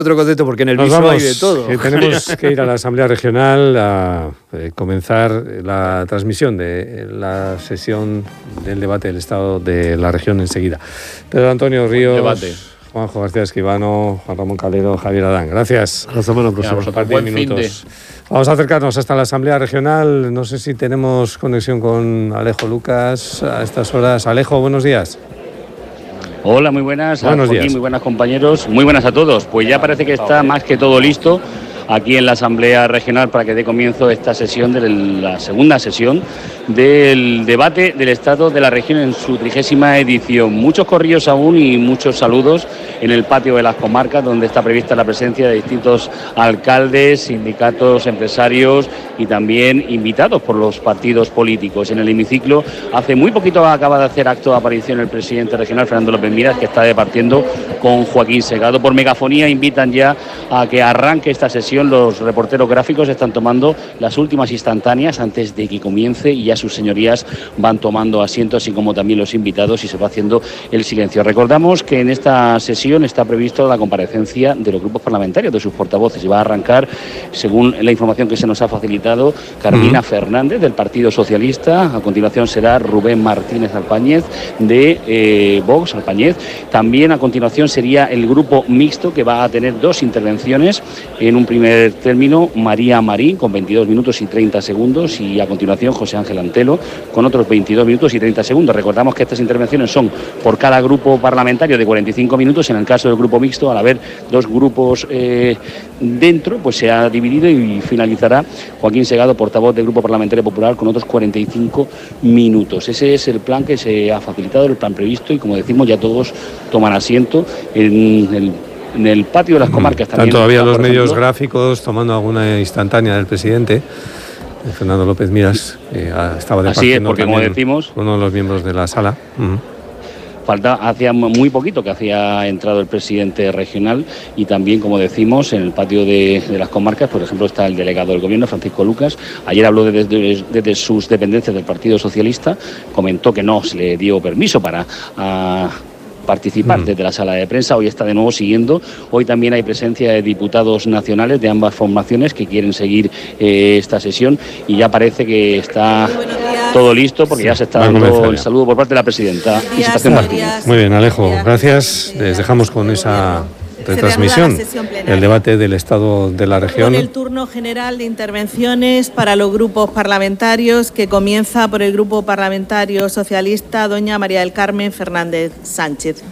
Otro concepto, porque en el viso hay de todo. Tenemos que ir a la Asamblea Regional a comenzar la transmisión de la sesión del debate del Estado de la región enseguida. Pedro Antonio Ríos, Juanjo García Esquivano, Juan Ramón Calero, Javier Adán. Gracias. Hasta la semana próxima. A partir de minutos. Vamos a acercarnos hasta la Asamblea Regional. No sé si tenemos conexión con Alejo Lucas a estas horas. Alejo, buenos días. Hola, muy buenas. Buenos días. Muy buenas, compañeros. Muy buenas a todos. Pues ya parece que está más que todo listo aquí en la Asamblea Regional para que dé comienzo esta sesión, de la segunda sesión del debate del Estado de la región en su 30ª edición. Muchos corrillos aún y muchos saludos en el patio de las comarcas, donde está prevista la presencia de distintos alcaldes, sindicatos, empresarios y también invitados por los partidos políticos. En el hemiciclo, hace muy poquito acaba de hacer acto de aparición el presidente regional, Fernando López Miras, que está departiendo con Joaquín Segado. Por megafonía invitan ya a que arranque esta sesión. Los reporteros gráficos están tomando las últimas instantáneas antes de que comience y ya sus señorías van tomando asientos, así como también los invitados, y se va haciendo el silencio. Recordamos que en esta sesión está previsto la comparecencia de los grupos parlamentarios, de sus portavoces, y va a arrancar, según la información que se nos ha facilitado, Carmina Fernández, del Partido Socialista. A continuación será Rubén Martínez Alpáñez, de Vox, Alpáñez. También a continuación sería el grupo mixto, que va a tener dos intervenciones. En un primer término, María Marín, con 22 minutos y 30 segundos, y a continuación José Ángel Antelo, con otros 22 minutos y 30 segundos. Recordamos que estas intervenciones son por cada grupo parlamentario de 45 minutos. En el caso del grupo mixto, al haber dos grupos dentro, pues se ha dividido y finalizará Joaquín Segado, portavoz del Grupo Parlamentario Popular, con otros 45 minutos. Ese es el plan que se ha facilitado, el plan previsto, y como decimos, ya todos toman asiento en el patio de las comarcas. Están todavía los medios gráficos tomando alguna instantánea del presidente, Fernando López Miras, estaba departiendo. Así es, porque como decimos, uno de los miembros de la sala. Hacía muy poquito que hacía entrado el presidente regional, y también, como decimos, en el patio de las comarcas, por ejemplo, está el delegado del gobierno, Francisco Lucas. Ayer habló desde sus dependencias del Partido Socialista, comentó que no se le dio permiso para participar desde la sala de prensa. Hoy está de nuevo siguiendo. Hoy también hay presencia de diputados nacionales de ambas formaciones que quieren seguir esta sesión, y ya parece que está todo listo, porque ya se está dando el saludo por parte de la presidenta Isabel Martínez. Muy bien, Alejo, gracias. Les dejamos con esa retransmisión del debate del Estado de la región. Con el turno general de intervenciones para los grupos parlamentarios, que comienza por el Grupo Parlamentario Socialista, doña María del Carmen Fernández Sánchez.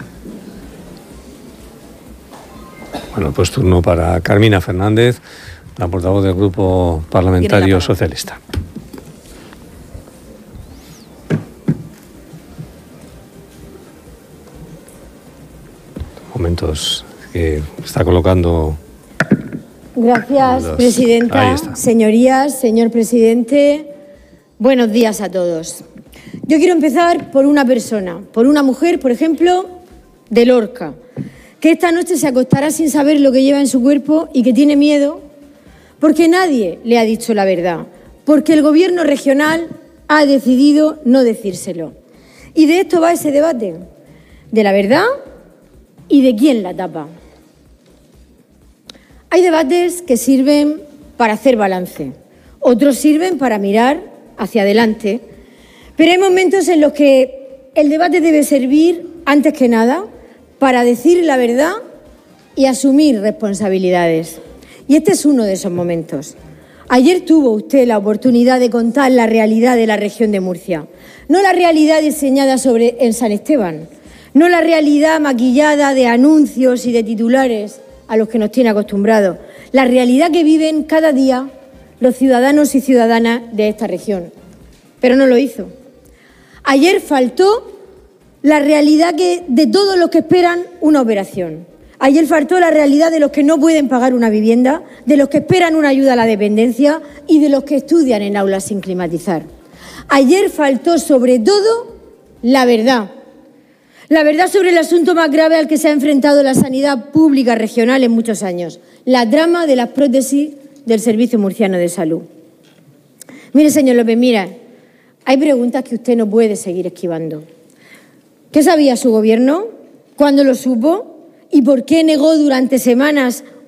Bueno, pues turno para Carmina Fernández, la portavoz del Grupo Parlamentario Socialista. Momentos que está colocando. Gracias, presidenta. Señorías, señor presidente, buenos días a todos. Yo quiero empezar por una persona, por una mujer, por ejemplo, de Lorca, que esta noche se acostará sin saber lo que lleva en su cuerpo y que tiene miedo porque nadie le ha dicho la verdad, porque el gobierno regional ha decidido no decírselo. Y de esto va ese debate, de la verdad y de quién la tapa. Hay debates que sirven para hacer balance, otros sirven para mirar hacia adelante, pero hay momentos en los que el debate debe servir, antes que nada, para decir la verdad y asumir responsabilidades. Y este es uno de esos momentos. Ayer tuvo usted la oportunidad de contar la realidad de la región de Murcia, no la realidad diseñada en San Esteban, no la realidad maquillada de anuncios y de titulares a los que nos tiene acostumbrados, la realidad que viven cada día los ciudadanos y ciudadanas de esta región. Pero no lo hizo. Ayer faltó la realidad de todos los que esperan una operación. Ayer faltó la realidad de los que no pueden pagar una vivienda, de los que esperan una ayuda a la dependencia y de los que estudian en aulas sin climatizar. Ayer faltó, sobre todo, la verdad. La verdad sobre el asunto más grave al que se ha enfrentado la sanidad pública regional en muchos años, la trama de las prótesis del Servicio Murciano de Salud. Mire, señor López Miras, hay preguntas que usted no puede seguir esquivando. ¿Qué sabía su gobierno? ¿Cuándo lo supo? ¿Y por qué negó durante semanas